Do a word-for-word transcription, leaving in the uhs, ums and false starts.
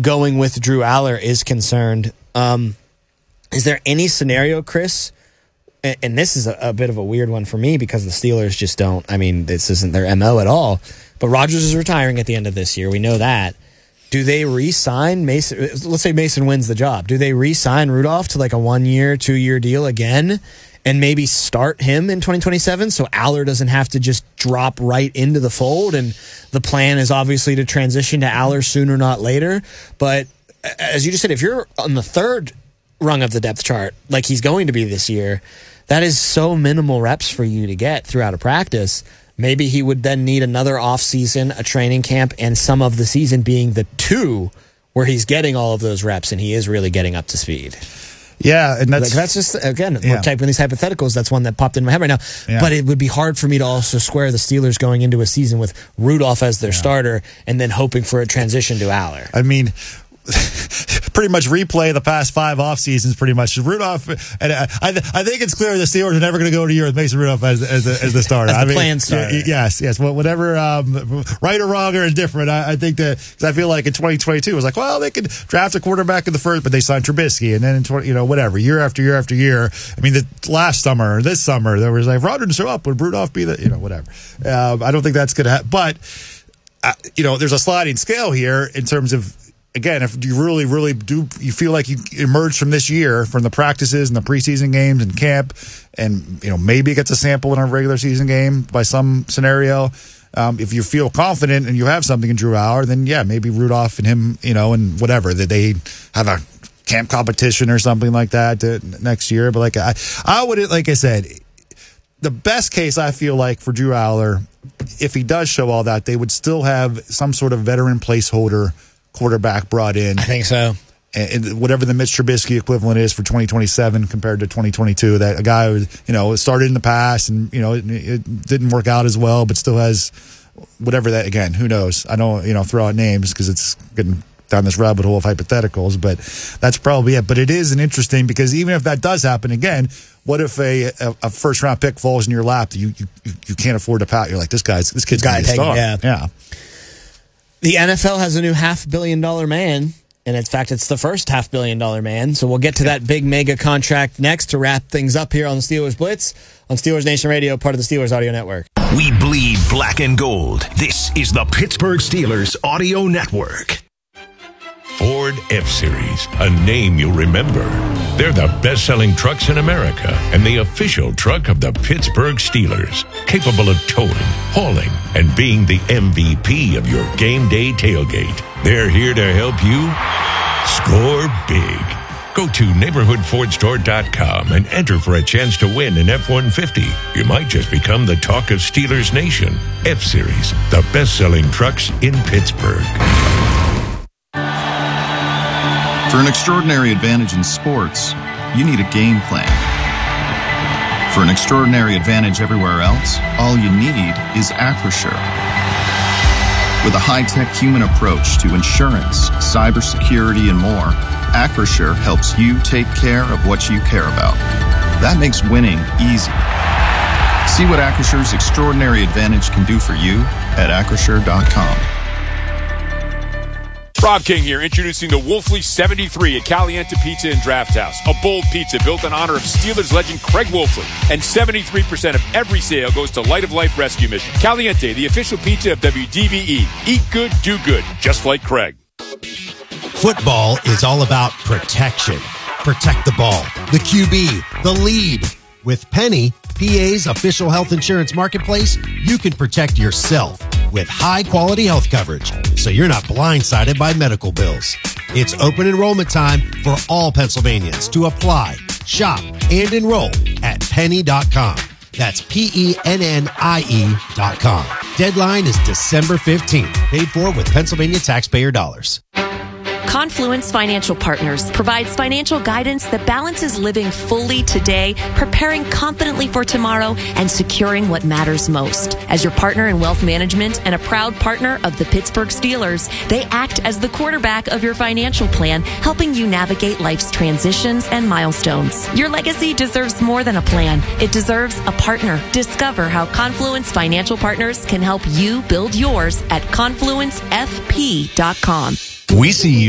going with Drew Aller is concerned. Um, is there any scenario, Chris? And, and this is a, a bit of a weird one for me because the Steelers just don't. I mean, this isn't their M O at all. But Rodgers is retiring at the end of this year. We know that. Do they re-sign Mason? Let's say Mason wins the job. Do they re-sign Rudolph to like a one-year, two-year deal again and maybe start him in twenty twenty-seven so Aller doesn't have to just drop right into the fold? And the plan is obviously to transition to Aller sooner, not later. But as you just said, if you're on the third rung of the depth chart, like he's going to be this year, that is so minimal reps for you to get throughout a practice. Maybe he would then need another offseason, a training camp, and some of the season being the two where he's getting all of those reps and he is really getting up to speed. Yeah, and that's... Like, that's just, again, yeah. we're typing these hypotheticals. That's one that popped in my head right now. Yeah. But it would be hard for me to also square the Steelers going into a season with Rudolph as their yeah. starter and then hoping for a transition to Aller. I mean... pretty much replay the past five off seasons. Pretty much Rudolph, and I, I, I think it's clear the Steelers are never going to go to a year with Mason Rudolph as as, a, as the starter. as the I mean, plan starter. Yes, yes. Well, whatever, um, right or wrong or indifferent. I, I think that because I feel like in twenty twenty-two it was like, well, they could draft a quarterback in the first, but they signed Trubisky, and then in twenty, you know, whatever, year after year after year. I mean, the last summer, or this summer, there was like, if Rodgers show up, would Rudolph be the, you know, whatever. Um, I don't think that's going to happen, but uh, you know, there's a sliding scale here in terms of. Again, if you really, really do, you feel like you emerge from this year, from the practices and the preseason games and camp, and you know maybe it gets a sample in a regular season game by some scenario. Um, if you feel confident and you have something in Drew Aller, then yeah, maybe Rudolph and him, you know, and whatever that they have a camp competition or something like that to, next year. But like I, I would, like I said, the best case I feel like for Drew Aller, if he does show all that, they would still have some sort of veteran placeholder quarterback brought in. I think so. And whatever the Mitch Trubisky equivalent is for twenty twenty-seven compared to twenty twenty-two, that a guy who, you know, started in the past and, you know, it, it didn't work out as well, but still has whatever that, again, who knows? I don't, you know, throw out names because it's getting down this rabbit hole of hypotheticals, but that's probably it. But it is an interesting because even if that does happen again, what if a, a, a first round pick falls in your lap that you, you, you can't afford to pat? You're like, this guy's, this kid's going to be a star. Yeah. yeah. The N F L has a new half billion dollar man, and in fact, it's the first half billion dollar man. So we'll get to that big mega contract next to wrap things up here on the Steelers Blitz on Steelers Nation Radio, part of the Steelers Audio Network. We bleed black and gold. This is the Pittsburgh Steelers Audio Network. Ford F-Series, a name you'll remember. They're the best-selling trucks in America and the official truck of the Pittsburgh Steelers, capable of towing, hauling, and being the M V P of your game day tailgate. They're here to help you score big. Go to neighborhood ford store dot com and enter for a chance to win an F one fifty. You might just become the talk of Steelers Nation. F-Series, the best-selling trucks in Pittsburgh. For an extraordinary advantage in sports, you need a game plan. For an extraordinary advantage everywhere else, all you need is Acrisure. With a high-tech human approach to insurance, cybersecurity, and more, Acrisure helps you take care of what you care about. That makes winning easy. See what Acrisure's extraordinary advantage can do for you at acrisure dot com. Rob King here, introducing the Wolfley seventy-three at Caliente Pizza and Draft House. A bold pizza built in honor of Steelers legend Craig Wolfley. And seventy-three percent of every sale goes to Light of Life Rescue Mission. Caliente, the official pizza of W D V E. Eat good, do good, just like Craig. Football is all about protection. Protect the ball, the Q B, the lead. With Penny, P A's official health insurance marketplace, you can protect yourself with high-quality health coverage, so you're not blindsided by medical bills. It's open enrollment time for all Pennsylvanians to apply, shop, and enroll at penny dot com. That's P E N N I E dot com. Deadline is December fifteenth. Paid for with Pennsylvania taxpayer dollars. Confluence Financial Partners provides financial guidance that balances living fully today, preparing confidently for tomorrow, and securing what matters most. As your partner in wealth management and a proud partner of the Pittsburgh Steelers, they act as the quarterback of your financial plan, helping you navigate life's transitions and milestones. Your legacy deserves more than a plan. It deserves a partner. Discover how Confluence Financial Partners can help you build yours at confluence f p dot com. We see you